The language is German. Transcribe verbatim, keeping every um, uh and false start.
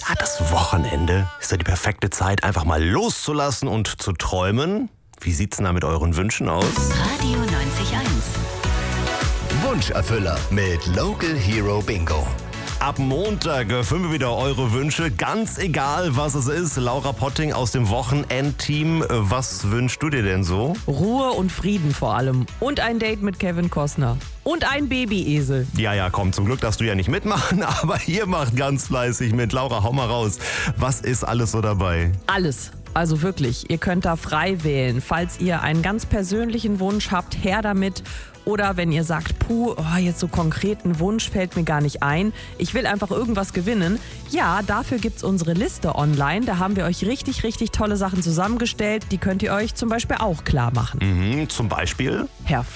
Ja, das Wochenende ist ja die perfekte Zeit, einfach mal loszulassen und zu träumen. Wie sieht's denn da mit euren Wünschen aus? Radio neunzig eins. Wunscherfüller mit Local Hero Bingo. Ab Montag erfüllen wir wieder eure Wünsche, ganz egal was es ist. Laura Potting aus dem Wochenendteam, was wünschst du dir denn so? Ruhe und Frieden vor allem. Und ein Date mit Kevin Costner. Und ein Babyesel. Ja, ja, komm, zum Glück darfst du ja nicht mitmachen, aber ihr macht ganz fleißig mit. Laura, hau mal raus. Was ist alles so dabei? Alles. Also wirklich, ihr könnt da frei wählen. Falls ihr einen ganz persönlichen Wunsch habt, her damit. Oder wenn ihr sagt, puh, oh, jetzt so konkreten Wunsch fällt mir gar nicht ein. Ich will einfach irgendwas gewinnen. Ja, dafür gibt's unsere Liste online. Da haben wir euch richtig, richtig tolle Sachen zusammengestellt. Die könnt ihr euch zum Beispiel auch klar machen. Mhm, zum Beispiel? Herr